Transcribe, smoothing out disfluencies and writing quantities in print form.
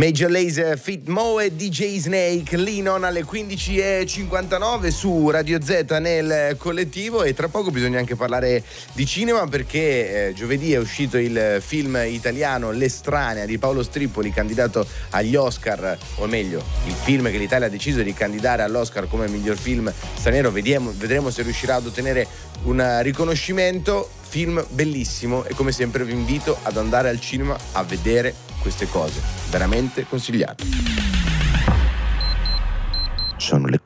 Major Lazer, Fit Mo e DJ Snake, Lean On alle 15:59 su Radio Z nel collettivo. E tra poco bisogna anche parlare di cinema, perché giovedì è uscito il film italiano L'Estranea di Paolo Strippoli, candidato agli Oscar, o meglio il film che l'Italia ha deciso di candidare all'Oscar come miglior film straniero. Vedremo se riuscirà ad ottenere un riconoscimento. Film bellissimo, e come sempre vi invito ad andare al cinema a vedere queste cose, veramente consigliato. Sono le